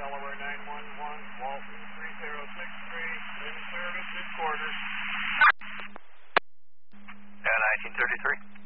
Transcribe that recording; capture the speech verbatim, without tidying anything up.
Delaware nine one one, Walton three zero six three, in service, in quarters. Yeah, nineteen thirty-three.